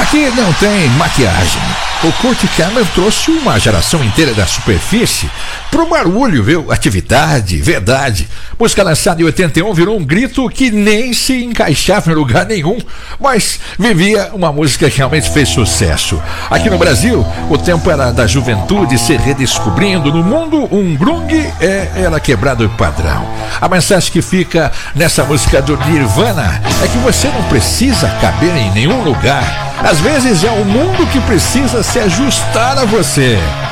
Aqui não tem maquiagem. O Kurt Cameron trouxe uma geração inteira da superfície pro barulho, viu? Atividade, verdade. Música lançada em 81 virou um grito que nem se encaixava em lugar nenhum, mas vivia uma música que realmente fez sucesso. Aqui no Brasil, o tempo era da juventude se redescobrindo. No mundo, um grunge era quebrado o padrão. A mensagem que fica nessa música do Nirvana é que você não precisa caber em nenhum lugar. Às vezes é o mundo que precisa se ajustar a você.